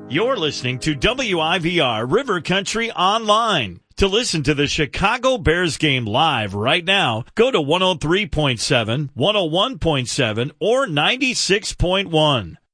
You're listening to WIVR River Country Online. To listen to the Chicago Bears game live right now, go to 103.7, 101.7, or 96.1.